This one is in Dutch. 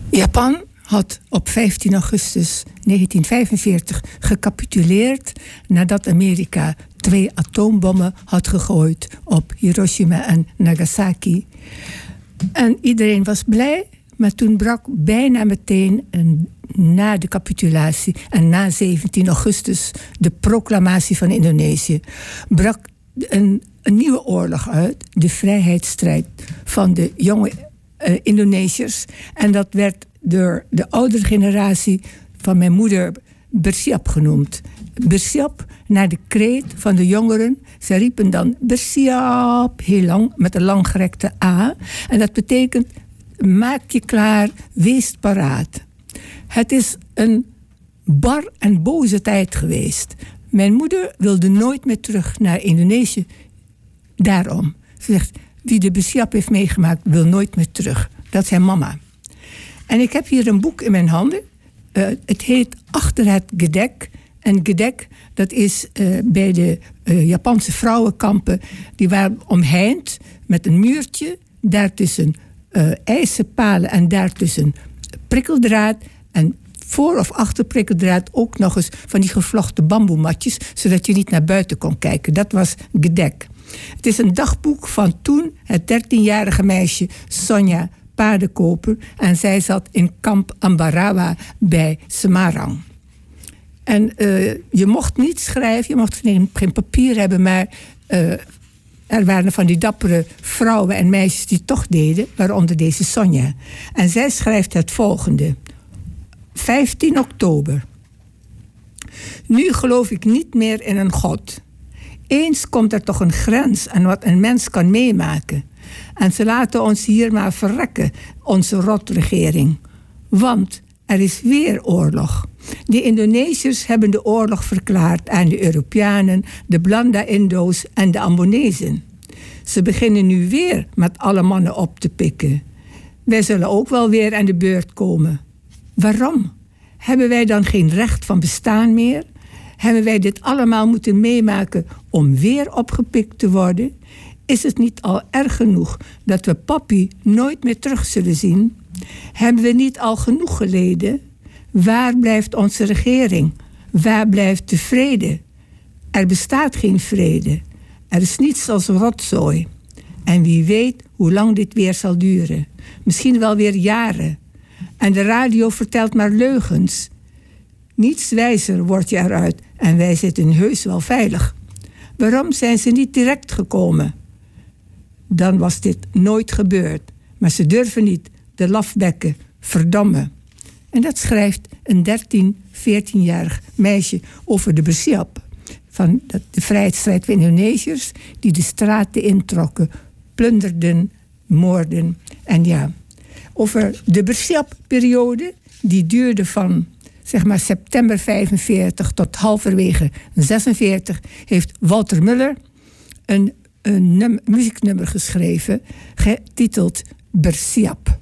Japan had op 15 augustus 1945 gecapituleerd nadat Amerika 2 atoombommen had gegooid op Hiroshima en Nagasaki. En iedereen was blij, maar toen brak bijna meteen na de capitulatie en na 17 augustus de proclamatie van Indonesië, brak een nieuwe oorlog uit, de vrijheidsstrijd van de jonge Indonesiërs. En dat werd door de oudere generatie van mijn moeder Bersiap genoemd. Bersiap naar de kreet van de jongeren. Ze riepen dan Bersiap, heel lang, met een langgerekte A. En dat betekent, maak je klaar, wees paraat. Het is een bar en boze tijd geweest. Mijn moeder wilde nooit meer terug naar Indonesië. Daarom. Ze zegt, wie de Bersiap heeft meegemaakt, wil nooit meer terug. Dat is haar mama. En ik heb hier een boek in mijn handen. Het heet Achter het Gedek. En gedek, dat is bij de Japanse vrouwenkampen. Die waren omheind met een muurtje. Daartussen ijzerpalen en daartussen prikkeldraad. En voor of achter prikkeldraad ook nog eens van die gevlochten bamboematjes. Zodat je niet naar buiten kon kijken. Dat was gedek. Het is een dagboek van toen het 13-jarige meisje Sonja Paardenkoper. En zij zat in kamp Ambarawa bij Semarang. En je mocht niet schrijven, je mocht geen papier hebben, maar er waren van die dappere vrouwen en meisjes die het toch deden, waaronder deze Sonja. En zij schrijft het volgende. 15 oktober. Nu geloof ik niet meer in een God. Eens komt er toch een grens aan wat een mens kan meemaken. En ze laten ons hier maar verrekken, onze rotregering. Want er is weer oorlog. De Indonesiërs hebben de oorlog verklaard aan de Europeanen, de Blanda-Indo's en de Ambonezen. Ze beginnen nu weer met alle mannen op te pikken. Wij zullen ook wel weer aan de beurt komen. Waarom? Hebben wij dan geen recht van bestaan meer? Hebben wij dit allemaal moeten meemaken om weer opgepikt te worden? Is het niet al erg genoeg dat we papi nooit meer terug zullen zien? Hebben we niet al genoeg geleden? Waar blijft onze regering? Waar blijft de vrede? Er bestaat geen vrede. Er is niets als rotzooi. En wie weet hoe lang dit weer zal duren. Misschien wel weer jaren. En de radio vertelt maar leugens. Niets wijzer word je eruit en wij zitten heus wel veilig. Waarom zijn ze niet direct gekomen? Dan was dit nooit gebeurd. Maar ze durven niet, de lafbekken, verdomme. En dat schrijft een 14-jarig meisje over de Bersiap. Van de vrijheidsstrijd van Indonesiërs die de straten introkken, plunderden, moorden. En ja, over de Bersiap-periode, die duurde van zeg maar september 45 tot halverwege 46, heeft Walter Muller een muzieknummer geschreven, getiteld Bersiap.